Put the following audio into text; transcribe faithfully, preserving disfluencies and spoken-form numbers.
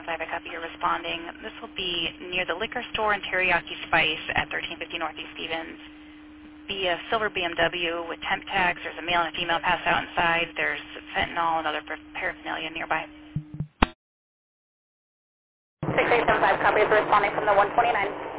five, I copy you're responding. This will be near the liquor store and Teriyaki Spice at thirteen fifty Northeast Stevens. Be a silver B M W with temp tags. There's a male and a female passed out inside. There's fentanyl and other paraphernalia nearby. six eight seven five, copy is responding from the one twenty-nine.